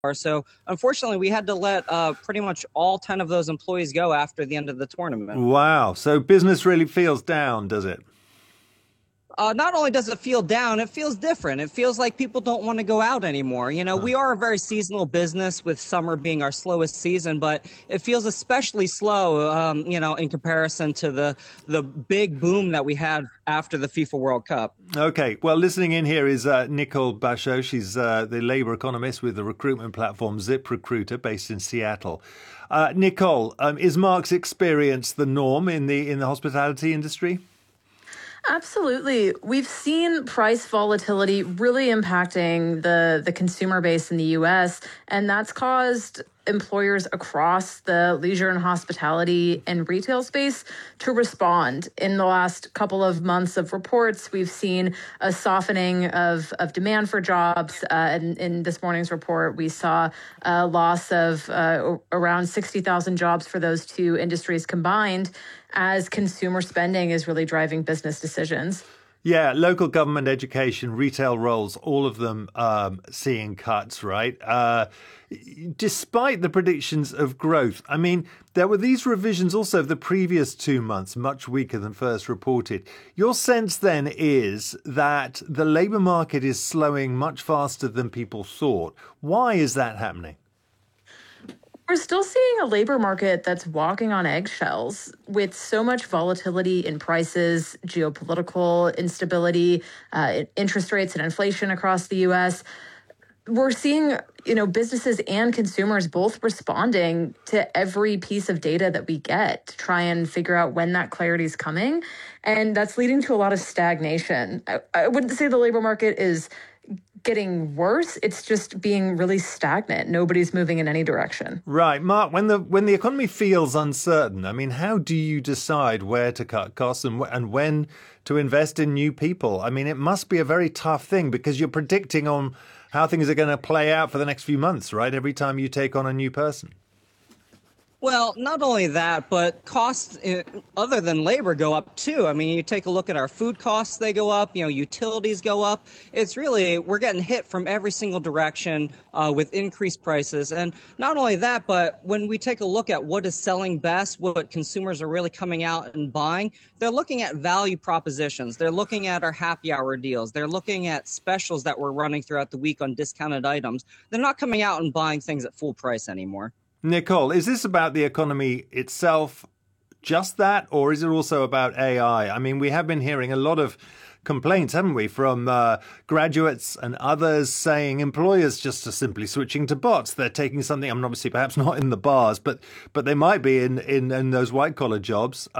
So unfortunately, we had to let pretty much all 10 of those employees go after the end of the tournament. Wow. So business really feels down, does it? Not only does it feel down, it feels different. It feels like people don't want to go out anymore. You know, Huh. we are a very seasonal business with summer being our slowest season, but it feels especially slow, in comparison to the big boom that we had after the FIFA World Cup. Okay. Well, listening in here is Nicole Bachot. She's the labor economist with the recruitment platform ZipRecruiter based in Seattle. Nicole, is Mark's experience the norm in the hospitality industry? Absolutely. We've seen price volatility really impacting the consumer base in the US, and that's caused employers across the leisure and hospitality and retail space to respond. In the last couple of months of reports, we've seen a softening of demand for jobs. And in this morning's report, we saw a loss of around 60,000 jobs for those two industries combined, as consumer spending is really driving business decisions. Yeah, local government, education, retail roles, all of them seeing cuts, right? Despite the predictions of growth. I mean, there were these revisions also of the previous 2 months, much weaker than first reported. Your sense then is that the labour market is slowing much faster than people thought. Why is that happening? We're still seeing a labor market that's walking on eggshells with so much volatility in prices, geopolitical instability, interest rates and inflation across the U.S. We're seeing, businesses and consumers both responding to every piece of data that we get to try and figure out when that clarity is coming. And that's leading to a lot of stagnation. I wouldn't say the labor market is getting worse. It's just being really stagnant. Nobody's moving in any direction. Right. Mark, when the economy feels uncertain, I mean, how do you decide where to cut costs and when to invest in new people? I mean, it must be a very tough thing because you're predicting on how things are going to play out for the next few months, right? Every time you take on a new person. Well, not only that, but costs other than labor go up too. I mean, you take a look at our food costs, they go up, utilities go up. It's really, we're getting hit from every single direction with increased prices. And not only that, but when we take a look at what is selling best, what consumers are really coming out and buying, they're looking at value propositions. They're looking at our happy hour deals. They're looking at specials that we're running throughout the week on discounted items. They're not coming out and buying things at full price anymore. Nicole, is this about the economy itself, just that, or is it also about AI? I mean, we have been hearing a lot of complaints, haven't we, from graduates and others saying employers just are simply switching to bots. They're taking something, I mean, obviously perhaps not in the bars, but they might be in those white collar jobs.